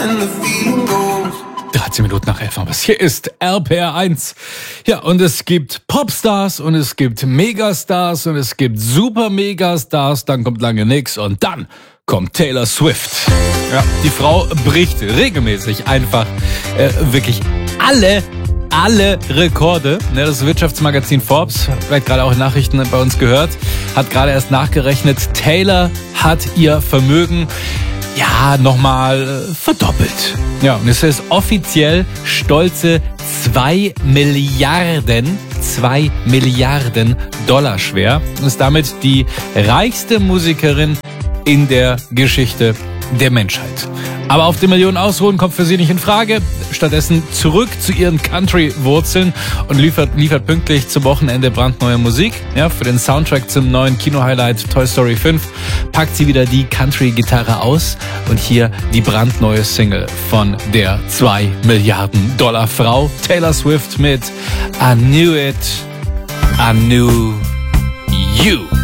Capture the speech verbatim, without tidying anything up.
dreizehn Minuten nach elf. Aber hier ist R P R eins. Ja, und es gibt Popstars und es gibt Megastars und es gibt Super-Megastars. Dann kommt lange nix und dann kommt Taylor Swift. Ja, die Frau bricht regelmäßig einfach äh, wirklich alle alle Rekorde. Ja, das Wirtschaftsmagazin Forbes, vielleicht gerade auch in Nachrichten bei uns gehört, hat gerade erst nachgerechnet, Taylor hat ihr Vermögen ja nochmal verdoppelt. Ja, und es ist offiziell stolze zwei Milliarden, zwei Milliarden Dollar schwer und ist damit die reichste Musikerin in der Geschichte der Menschheit. Aber auf die Millionen ausruhen kommt für sie nicht in Frage. Stattdessen zurück zu ihren Country-Wurzeln und liefert, liefert pünktlich zum Wochenende brandneue Musik. Ja, für den Soundtrack zum neuen Kino-Highlight Toy Story fünf packt sie wieder die Country-Gitarre aus und hier die brandneue Single von der zwei Milliarden Dollar Frau Taylor Swift mit I Knew It, I Knew You.